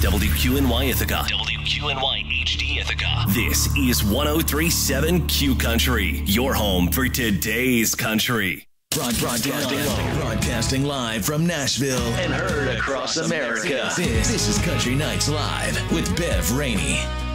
WQNY Ithaca. WQNY HD Ithaca. This is 103.7 Q Country, your home for today's country. Broadcasting live from Nashville and heard across America. This is Country Nights Live with Bev Rainey.